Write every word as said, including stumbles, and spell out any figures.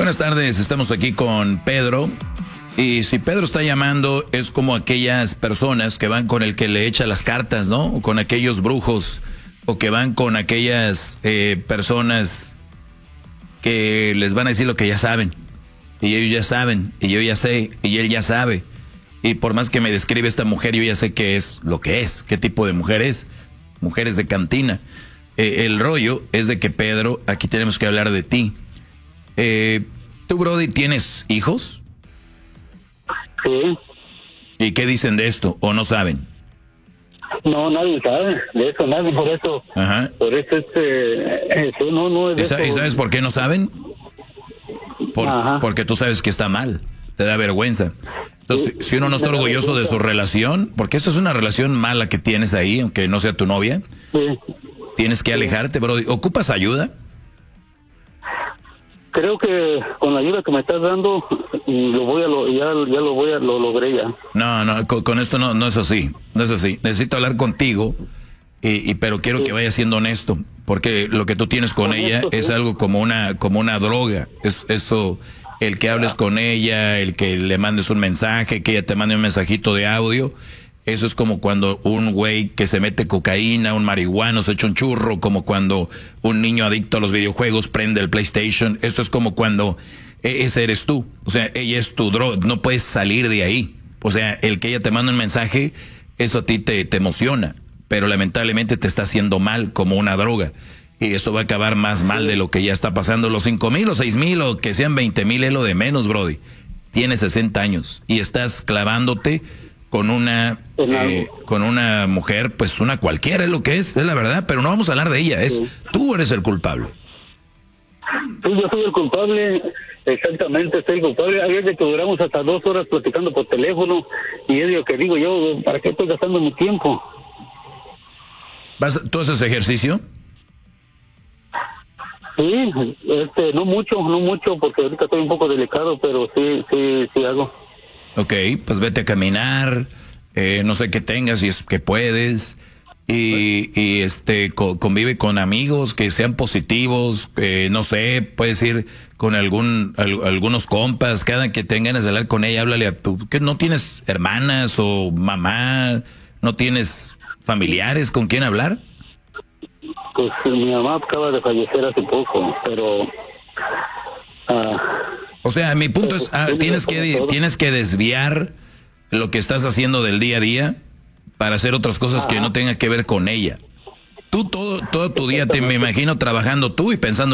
Buenas tardes, estamos aquí con Pedro. Y si Pedro está llamando, es como aquellas personas que van con el que le echa las cartas, ¿no? O con aquellos brujos, o que van con aquellas eh, personas que les van a decir lo que ya saben. Y ellos ya saben, y yo ya sé, y él ya sabe. Y por más que me describe esta mujer, yo ya sé qué es lo que es, qué tipo de mujer es. Mujeres de cantina. Eh, el rollo es de que, Pedro, aquí tenemos que hablar de ti. Eh, ¿Tú, Brody, tienes hijos? Sí. ¿Y qué dicen de esto? ¿O no saben? No, nadie sabe de eso, nadie, por eso. Ajá. Por eso, este, eso no, no es de ¿Y, sa- eso. ¿Y sabes por qué no saben? Por- Ajá. porque tú sabes que está mal, te da vergüenza. Entonces, Sí, si uno no está me da orgulloso de vergüenza. su relación, porque esa es una relación mala que tienes ahí, aunque no sea tu novia, Sí. tienes que alejarte, Brody. ¿Ocupas ayuda? Creo que con la ayuda que me estás dando, y lo voy a, lo, ya, ya lo voy a, lo logré ya. No, no, con, con esto no, no es así, no es así. Necesito hablar contigo, y, y pero quiero que vayas siendo honesto, porque lo que tú tienes con Honesto, ella sí. es algo como una, como una droga. Es eso, el que hables con ella, el que le mandes un mensaje, que ella te mande un mensajito de audio. Eso es como cuando un güey que se mete cocaína, un marihuano se echa un churro, como cuando un niño adicto a los videojuegos prende el PlayStation. Esto es como cuando e- ese eres tú. O sea, ella es tu droga, no puedes salir de ahí. O sea, el que ella te manda un mensaje, eso a ti te, te emociona, pero lamentablemente te está haciendo mal como una droga. Y esto va a acabar más mal de lo que ya está pasando. Los cinco mil o seis mil o que sean veinte mil es lo de menos, Brody. Tienes sesenta años y estás clavándote con una eh, con una mujer, pues una cualquiera es lo que es, es la verdad, pero no vamos a hablar de ella, es Sí. tú eres el culpable. Sí, yo soy el culpable, exactamente, soy el culpable. Hay veces que duramos hasta dos horas platicando por teléfono, y es lo que digo yo, ¿para qué estoy gastando mi tiempo? ¿Vas, ¿Tú haces ejercicio? Sí, este, no mucho, no mucho, porque ahorita estoy un poco delicado, pero sí, sí, sí hago. Ok, pues vete a caminar, eh, no sé qué tengas, si es que puedes, y, y este co- convive con amigos que sean positivos, eh, no sé, puedes ir con algún al- algunos compas, cada que tengan ganas de hablar con ella, háblale a tu, que no tienes hermanas o mamá, no tienes familiares con quien hablar. Pues mi mamá acaba de fallecer hace poco, pero... ah, O sea, mi punto es, ah, tienes que tienes que desviar lo que estás haciendo del día a día para hacer otras cosas que no tengan que ver con ella. Tú todo todo tu día te me imagino trabajando tú y pensando